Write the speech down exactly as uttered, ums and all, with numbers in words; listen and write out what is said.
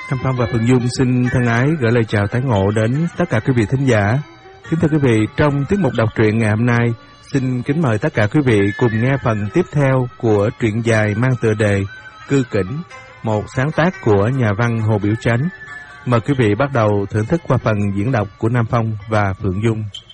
Nam Phong và Phượng Dung xin thân ái gửi lời chào tái ngộ đến tất cả quý vị thính giả. Kính thưa quý vị, trong tiết mục đọc truyện ngày hôm nay, xin kính mời tất cả quý vị cùng nghe phần tiếp theo của truyện dài mang tựa đề Cư Kỉnh, một sáng tác của nhà văn Hồ Biểu Chánh. Mời quý vị bắt đầu thưởng thức qua phần diễn đọc của Nam Phong và Phượng Dung.